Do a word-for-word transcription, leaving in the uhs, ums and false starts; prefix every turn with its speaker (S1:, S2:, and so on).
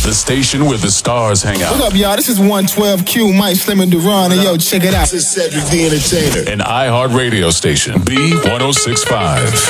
S1: the station where the stars hang out.
S2: What up, y'all? This is one twelve Q, Mike Slim and Duran, and yo, check it out.
S3: This is Cedric the Entertainer.
S1: An iHeart radio station, B one oh six point five.